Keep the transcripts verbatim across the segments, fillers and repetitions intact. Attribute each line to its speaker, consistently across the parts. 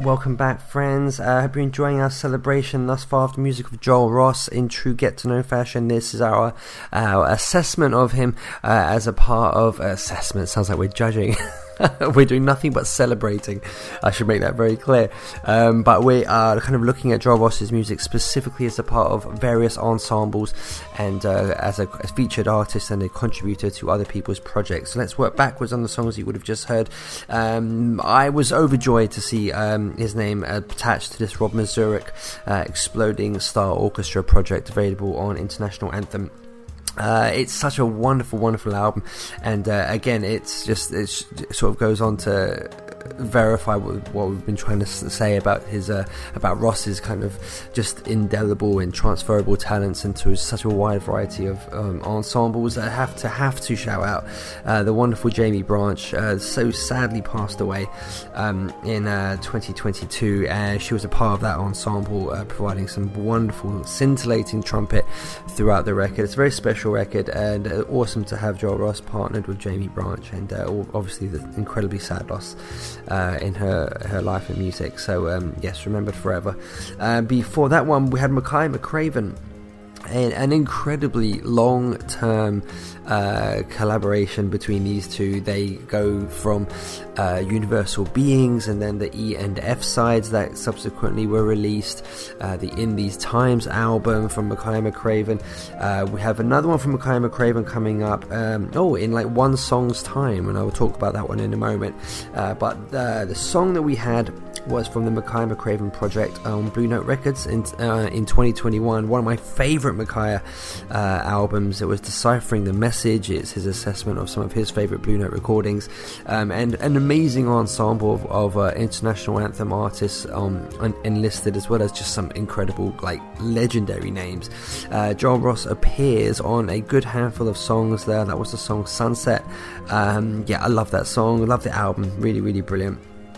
Speaker 1: Welcome back, friends. I uh, hope you're enjoying our celebration thus far of the music of Joel Ross in true get-to-know fashion. This is our, our assessment of him uh, as a part of... Uh, assessment sounds like we're judging. We're doing nothing but celebrating. I should make that very clear. Um, but we are kind of looking at Joel Ross's music specifically as a part of various ensembles and uh, as a, a featured artist and a contributor to other people's projects. So let's work backwards on the songs you would have just heard. Um, I was overjoyed to see um, his name attached to this Rob Mazurek uh, Exploding Star Orchestra project available on International Anthem. Uh, it's such a wonderful, wonderful album, and uh, again, it's just it's, it sort of goes on to verify what, what we've been trying to say about his uh, about Ross's kind of just indelible and transferable talents into such a wide variety of um, ensembles. I have to have to shout out uh, the wonderful Jamie Branch, uh, so sadly passed away um, in uh, twenty twenty-two. Uh, she was a part of that ensemble, uh, providing some wonderful, scintillating trumpet throughout the record. It's a very special record, and uh, awesome to have Joel Ross partnered with Jamie Branch, and uh, obviously the incredibly sad loss Uh, in her her life and music. So um, yes, remembered forever. Uh, before that one, we had Makaya McCraven, an, an incredibly long-term uh, collaboration between these two. They go from uh, Universal Beings and then the E and F sides that subsequently were released, uh, the In These Times album from Makaya McCraven. Uh, we have another one from Makaya McCraven coming up um, oh in like one song's time, and I will talk about that one in a moment. Uh, but uh, the song that we had was from the Makaya McCraven project on Blue Note Records in, uh, in twenty twenty-one. One of my favourite Makaya uh, albums. It was Deciphering the Message. It's his assessment of some of his favourite Blue Note recordings, um, and an amazing ensemble of, of uh, international anthem artists um, enlisted, as well as just some incredible, like, legendary names. Uh, Joel Ross appears on a good handful of songs there. That was the song Sunset. Um, yeah, I love that song. I love the album. Really, really brilliant.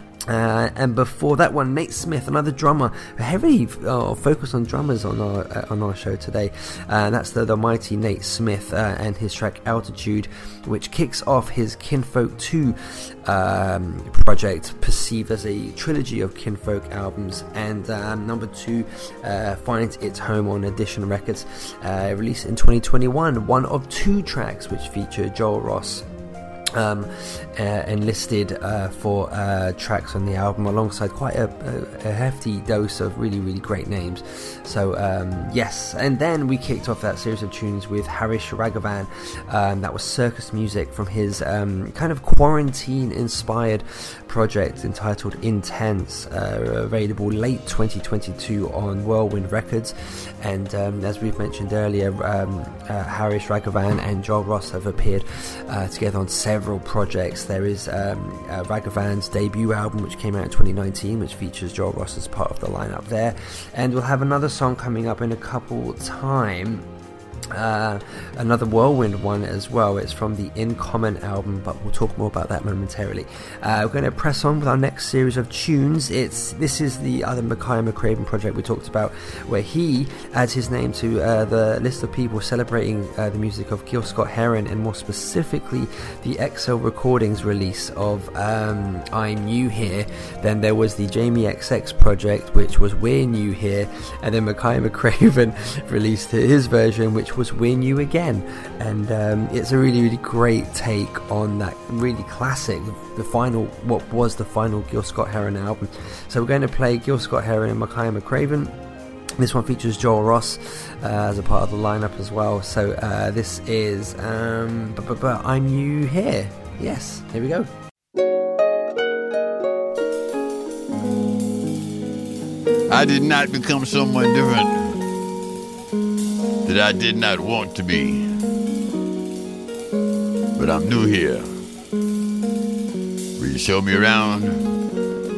Speaker 1: Uh, and before that one, Nate Smith, another drummer, heavily uh, focused on drummers on our uh, on our show today. Uh, that's the, the mighty Nate Smith uh, and his track Altitude, which kicks off his Kinfolk two um, project, perceived as a trilogy of Kinfolk albums. And um, number two uh, finds its home on Edition Records, uh, released in twenty twenty-one. One of two tracks which feature Joel Ross Um, uh, enlisted uh, for uh, tracks on the album, alongside quite a, a, a hefty dose of really, really great names. So um, yes, and then we kicked off that series of tunes with Harish Raghavan. Um, that was Circus Music from his um, kind of quarantine-inspired project entitled Intense, uh, available late twenty twenty-two on Whirlwind Records. And um, as we've mentioned earlier, um, uh, Harish Raghavan and Joel Ross have appeared uh, together on several projects. There is um, uh, Raghavan's debut album, which came out in twenty nineteen, which features Joel Ross as part of the lineup there. And we'll have another song coming up in a couple time. Uh, another Whirlwind one as well. It's from the In Common album, but we'll talk more about that momentarily. Uh, we're going to press on with our next series of tunes. It's this is the other Makaya McCraven project we talked about, where he adds his name to uh, the list of people celebrating uh, the music of Gil Scott-Heron, and more specifically the X L Recordings release of um, I'm New Here. Then there was the Jamie X X project, which was We're New Here, and then Makaya McCraven released his version, which was We're New Again. And um, it's a really, really great take on that really classic, the final, what was the final Gil Scott-Heron album. So we're going to play Gil Scott-Heron and Makaya McCraven. This one features Joel Ross uh, as a part of the lineup as well. So uh, this is um, but, but, but I'm New Here. Yes, here we go.
Speaker 2: I did not become someone different that I did not want to be, but I'm new here. Will you show me around?